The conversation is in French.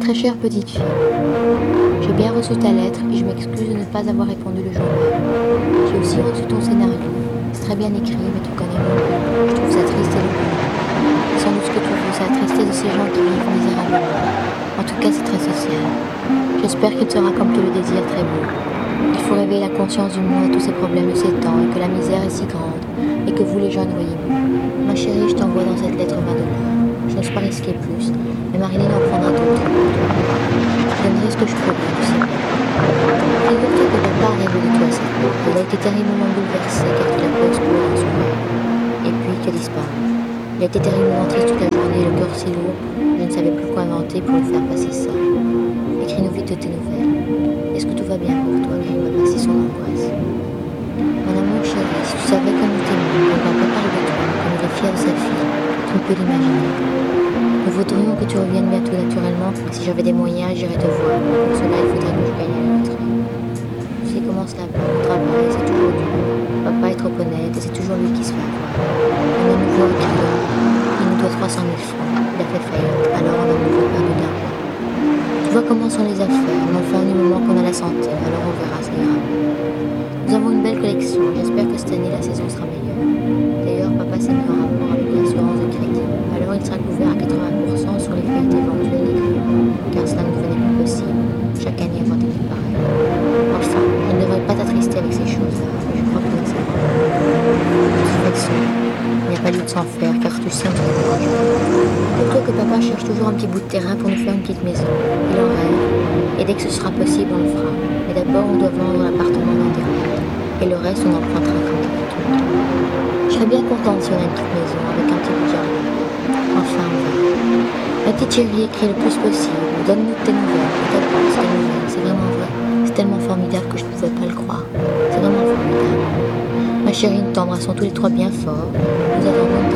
très chère petite fille, j'ai bien reçu ta lettre et je m'excuse de ne pas avoir répondu le jour même. J'ai aussi reçu ton scénario. C'est très bien écrit, mais tu connais mon goût. Je trouve ça triste et lourd. C'est sans doute ce que tu veux, c'est la tristesse de ces gens qui vivent misérablement. En tout cas, c'est très social. J'espère qu'il sera comme tu le désires très beau. Il faut réveiller la conscience du monde à tous ces problèmes de ces temps et que la misère est si grande et que vous les jeunes voyez mieux. Ma chérie, je t'envoie dans cette lettre 20 $. Je n'ose pas risquer plus, mais Marilyn en prendra d'autres pour toi. Je donnerai ce que je pourrai, tu sais bien. Figure-toi que papa a rêvé de toi cette nuit. Il a été terriblement bouleversé car tu l'as pu explorer dans son rêve. Et puis tu as disparu. Il a été terriblement triste toute la journée, le cœur si lourd, je ne savais plus quoi inventer pour lui faire passer ça. Écris-nous vite de tes nouvelles. Est-ce que tout va bien pour toi car il m'a passé son angoisse. Mon amour chéri, si tu savais comme nous t'aimons, comme papa parle de toi, comme il est fier de sa fille, tu ne peux l'imaginer. Nous voudrions que tu reviennes bientôt naturellement, si j'avais des moyens, j'irais te voir. Pour cela, il faudrait que je gagne la loterie. Tu sais comment cela va, le travail, c'est toujours dur. Papa est trop honnête et c'est toujours lui qui se fait avoir. On a nouveau un client, il nous doit 300 000 francs. Il a fait faillite, alors on a nouveau perdu d'argent. Tu vois comment sont les affaires, mais enfin du moment qu'on a la santé, alors on verra, ça ira. Nous avons une belle collection, j'espère que cette année la saison sera meilleure. D'ailleurs, papa s'est mis en rapport avec l'assurance de crédit, alors il sera couvert à 80% sur les faillites éventuelles des clients, car cela ne devenait plus possible, chaque année avoir des coûts pareils. Enfin, je ne devrais pas t'attrister avec ces choses-là, mais je crois que c'est bon. Satisfaction, il n'y a pas lieu de s'en faire, car tu sais, on se dérange. Figure-toi que papa cherche toujours un petit bout de terrain pour nous faire une petite maison. Il en rêve, et dès que ce sera possible, on le fera. Mais d'abord, on doit vendre l'appartement d'Internet. Et le reste, on empruntera quand il est tout. Je serais bien contente si on a une petite maison avec un petit bout de jardin. Enfin, on verra. Ma petite chérie, écris le plus possible. Donne-nous de tes nouvelles. Peut-être pas tes nouvelles. C'est vraiment vrai. C'est tellement formidable que je ne pouvais pas le croire. C'est vraiment formidable. Ma chérie, nous t'embrassons tous les trois bien fort. Nous attendons